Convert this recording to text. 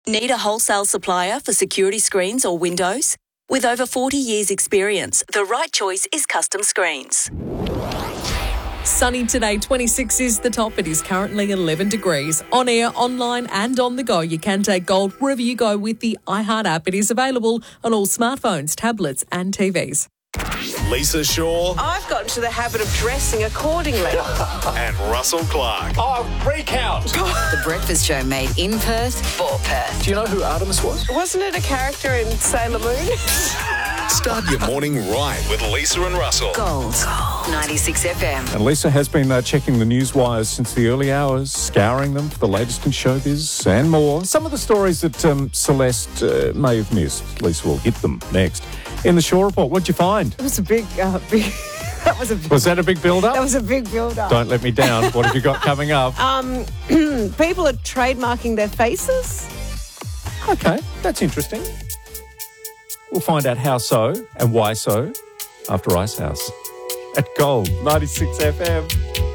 Need a wholesale supplier for security screens or windows? With over 40 years' experience, the right choice is Custom Screens. Sunny today, 26 is the top. It is currently 11 degrees. On air, online and on the go, you can take Gold wherever you go with the iHeart app. It is available on all smartphones, tablets and TVs. Lisa Shaw I've got into the habit of dressing accordingly. and Russell Clark. Oh, recount. The Breakfast Show made in Perth for Perth. Do you know who Artemis was? Wasn't it a character in Sailor Moon? Start your morning right with Lisa and Russell. Gold 96 FM. And Lisa has been checking the news wires since the early hours, scouring them for the latest in showbiz and more. Some of the stories that Celeste may have missed. Lisa will hit them next. In the Shaw Report, what'd you find? It was a big Was that a big build-up? That was a big build-up. Don't let me down. What have you got coming up? People are trademarking their faces. Okay, that's interesting. We'll find out how so and why so after Ice House at Gold 96 FM.